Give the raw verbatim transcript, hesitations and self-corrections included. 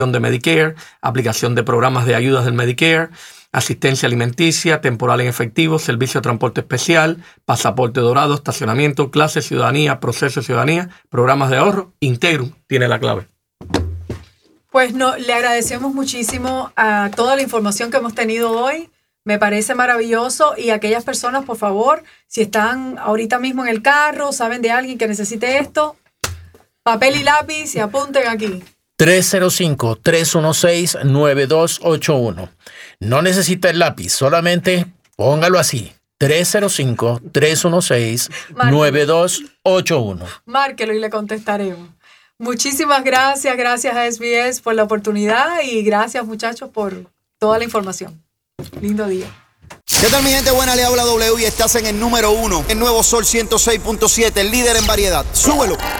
de Medicare, aplicación de programas de ayudas del Medicare, asistencia alimenticia, temporal en efectivo, servicio de transporte especial, pasaporte dorado, estacionamiento, clase, ciudadanía, proceso de ciudadanía, programas de ahorro. Integrum tiene la clave. Pues no, le agradecemos muchísimo a toda la información que hemos tenido hoy. Me parece maravilloso. Y aquellas personas, por favor, si están ahorita mismo en el carro, saben de alguien que necesite esto, papel y lápiz y apunten aquí. tres cero cinco, tres uno seis, nueve dos ocho uno. No necesita el lápiz, solamente póngalo así. tres cero cinco, tres uno seis, nueve dos ocho uno. Márquelo y le contestaremos. Muchísimas gracias, gracias a S B S por la oportunidad y gracias, muchachos, por toda la información. Lindo día. ¿Qué tal, mi gente buena? Le habla W y estás en el número uno, el nuevo Sol ciento seis punto siete, el líder en variedad. ¡Súbelo!